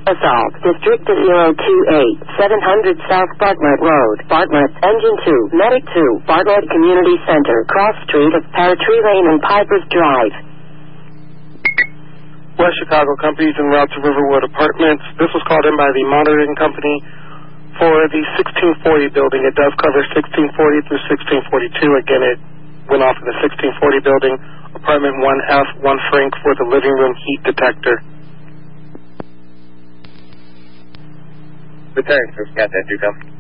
Assault, District 028, 700 South Bartlett Road, Bartlett, Engine 2, Medic 2, Bartlett Community Center, Cross Street of Paratree Lane and Pipers Drive. West Chicago Companies en route to Riverwood Apartments. This was called in by the monitoring company for the 1640 building. It does cover 1640 through 1642. Again, it went off in the 1640 building, apartment 1F, 1 Frank for the living room heat detector. Return, Scout 2 Company.